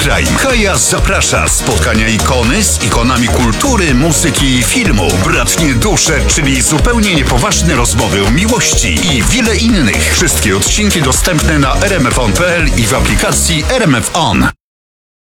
Prime. Kaja zaprasza. Spotkania ikony z ikonami kultury, muzyki i filmu. Bratnie dusze, czyli zupełnie niepoważne rozmowy o miłości i wiele innych. Wszystkie odcinki dostępne na rmfon.pl i w aplikacji RMF On.